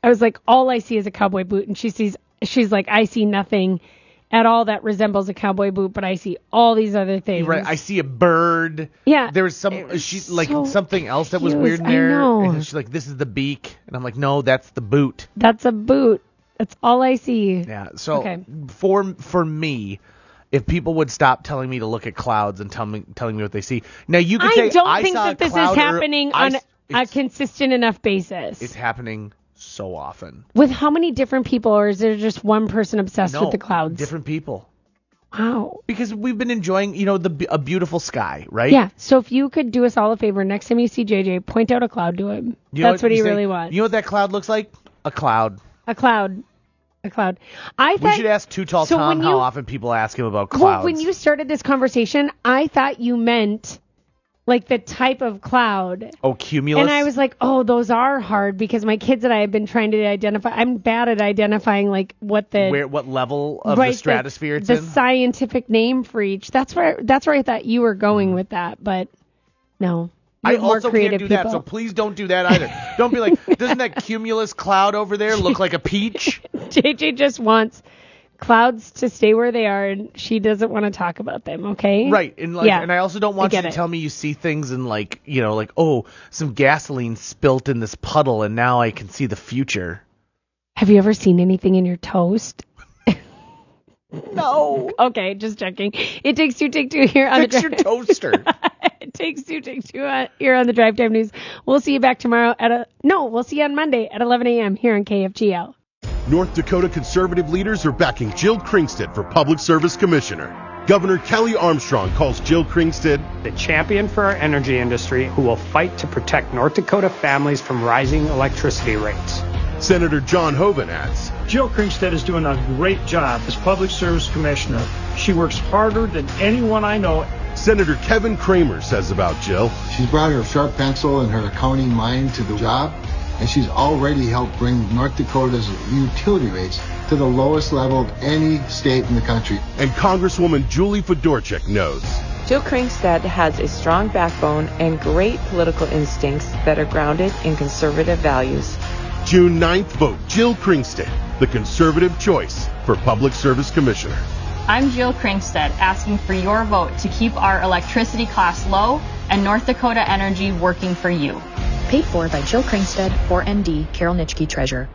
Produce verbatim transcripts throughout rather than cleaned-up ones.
I was like, all I see is a cowboy boot. And she sees, she's like, I see nothing at all that resembles a cowboy boot, but I see all these other things. Right. I see a bird. Yeah. There was some, she like so something else that was cute. weird in there. I know. And she's like, this is the beak. And I'm like, no, that's the boot. That's a boot. That's all I see. Yeah. So okay. for for me, if people would stop telling me to look at clouds and tell me, telling me what they see. Now, you could I say, don't I think saw that this a cloud is happening or, on I, a consistent enough basis. It's happening so often. With how many different people, or is there just one person obsessed no, with the clouds? Different people. Wow. Because we've been enjoying, you know, the a beautiful sky, right? Yeah. So if you could do us all a favor, next time you see J J, point out a cloud to him. You know That's what, what he say, really wants. You know what that cloud looks like? A cloud. A cloud. A cloud. I thought, we should ask Too Tall so Tom you, how often people ask him about clouds. Well, when you started this conversation, I thought you meant like the type of cloud. Oh, cumulus? And I was like, oh, those are hard because my kids and I have been trying to identify. I'm bad at identifying like what the Where, what level of right, the stratosphere the, it's the in? The scientific name for each. That's where that's where I thought you were going mm. with that, but no. I also can't do people. that, so please don't do that either. Don't be like, doesn't that cumulus cloud over there look like a peach? J J just wants clouds to stay where they are, and she doesn't want to talk about them, okay? Right, and like, yeah, and I also don't want I you to it. tell me you see things and like, you know, like, oh, some gasoline spilt in this puddle, and now I can see the future. Have you ever seen anything in your toast? No. Okay, just checking. It takes two, take two here on Fix the your toaster. It takes two, take two uh, here on the Drive Time News. We'll see you back tomorrow at a no. We'll see you on Monday at eleven a.m. here on K F G L. North Dakota conservative leaders are backing Jill Kringstad for Public Service Commissioner. Governor Kelly Armstrong calls Jill Kringstad the champion for our energy industry who will fight to protect North Dakota families from rising electricity rates. Senator John Hoeven adds, Jill Kringstad is doing a great job as Public Service Commissioner. She works harder than anyone I know. Senator Kevin Kramer says about Jill, she's brought her sharp pencil and her accounting mind to the job, and she's already helped bring North Dakota's utility rates to the lowest level of any state in the country. And Congresswoman Julie Fedorchak knows Jill Kringstad has a strong backbone and great political instincts that are grounded in conservative values. June ninth, vote Jill Kringstad, the conservative choice for Public Service Commissioner. I'm Jill Kringstad, asking for your vote to keep our electricity costs low and North Dakota Energy working for you. Paid for by Jill Kringstad, four M D, Carol Nitschke, Treasurer.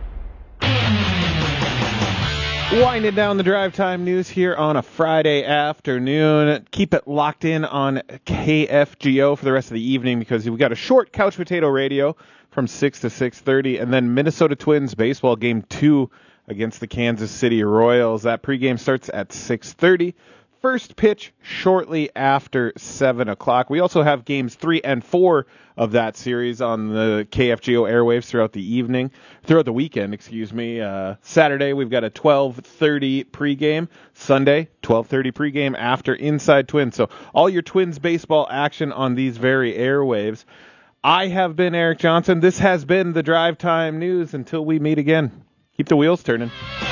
Winding down the Drive Time News here on a Friday afternoon. Keep it locked in on K F G O for the rest of the evening because we've got a short Couch Potato Radio from six to six thirty, and then Minnesota Twins baseball game two against the Kansas City Royals. That pregame starts at six thirty. First pitch shortly after seven o'clock. We also have games three and four of that series on the K F G O airwaves throughout the evening, throughout the weekend, excuse me. Uh, Saturday, we've got a twelve thirty pregame. Sunday, twelve thirty pregame after Inside Twins. So all your Twins baseball action on these very airwaves. I have been Eric Johnson. This has been the Drive Time News. Until we meet again, keep the wheels turning.